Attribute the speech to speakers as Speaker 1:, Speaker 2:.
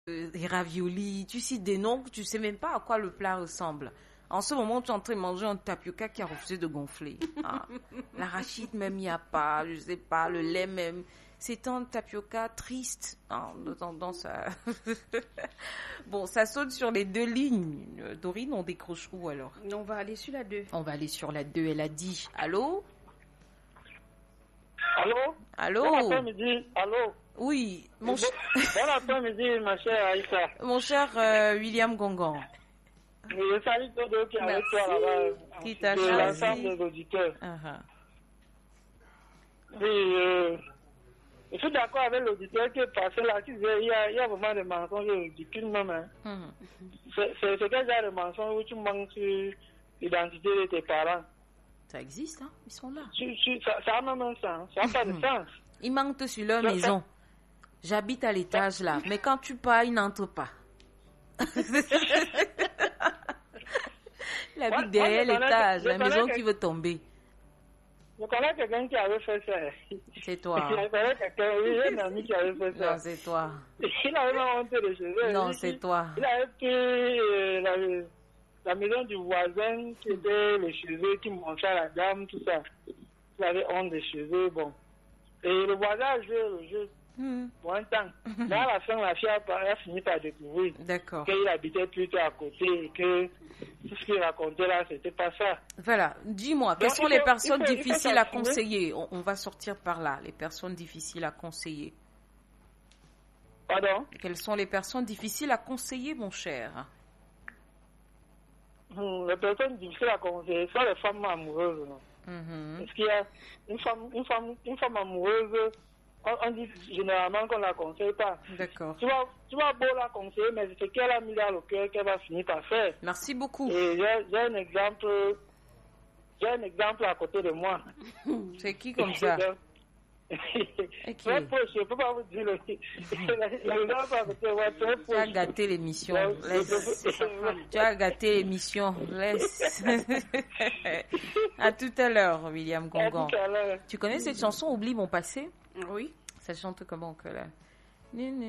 Speaker 1: des raviolis, tu cites des noms que tu sais même pas à quoi le plat ressemble. En ce moment, tu es en train de manger un tapioca qui a refusé de gonfler. Ah, l'arachide même, il n'y a pas, je sais pas, le lait même. C'est un tapioca triste. Ah, de tendance à... Bon, ça saute sur les deux lignes. Dorine, on décroche où alors?
Speaker 2: On va aller sur la 2.
Speaker 1: On va aller sur la 2, elle a dit. Allô?
Speaker 3: Allô?
Speaker 1: Allô?
Speaker 3: Bon après-midi, allô?
Speaker 1: Oui,
Speaker 3: Bon après-midi, ma chère Aïssa.
Speaker 1: mon cher William Gongon.
Speaker 3: Je salue tous ceux qui sont avec toi là-bas.
Speaker 1: Qui t'a
Speaker 3: de
Speaker 1: choisi.
Speaker 3: l'ensemble des auditeurs. Oui, je suis d'accord avec l'auditeur qui est passé là, qui disait il y a vraiment des mensonges ridicules même. Hein. C'est quel genre de mensonge où tu manques sur l'identité de tes parents?
Speaker 1: Ça existe, hein? Ils sont là.
Speaker 3: Ça a même un sens, ça n'a pas de sens.
Speaker 1: Ils mentent sur leur maison. J'habite à l'étage là, mais quand tu pars, ils n'entrent pas. Il habite derrière l'étage, la maison qui veut tomber.
Speaker 3: Je connais quelqu'un qui avait fait ça.
Speaker 1: C'est toi.
Speaker 3: Je connais quelqu'un, oui, un ami qui avait fait ça.
Speaker 1: Non, c'est toi.
Speaker 3: Il avait même honte de chez eux.
Speaker 1: Non, c'est toi.
Speaker 3: Il avait pris la maison du voisin qui était les cheveux, qui montrait à la dame, tout ça. Il avait honte des cheveux, bon. Et le voisin a joué le jeu pour un temps. Mais à la fin, la fille a fini par découvrir qu'il habitait plutôt à côté et que tout ce qu'il racontait là, c'était pas ça.
Speaker 1: Voilà. Dis-moi, quelles sont les personnes difficiles à conseiller? On va sortir par là, les personnes difficiles à conseiller.
Speaker 3: Pardon?
Speaker 1: Quelles sont les personnes difficiles à conseiller, mon cher?
Speaker 3: Les personnes difficiles à conseiller sont les femmes amoureuses. Parce qu'il y a une femme amoureuse, on dit généralement qu'on ne la conseille pas.
Speaker 1: D'accord.
Speaker 3: Tu vas beau la conseiller, mais c'est qu'elle a mis dans le cœur qu'elle va finir par faire.
Speaker 1: Merci beaucoup.
Speaker 3: Et j'ai un exemple à côté de moi.
Speaker 1: C'est qui comme ça?
Speaker 3: Je ne peux pas vous dire l'exemple à côté de moi.
Speaker 1: Tu as gâté l'émission. Laisse. Tu as gâté l'émission. Laisse. À tout à l'heure, William Gongon. Tu connais cette chanson Oublie mon passé?
Speaker 2: Oui.
Speaker 1: Ça chante comment que là?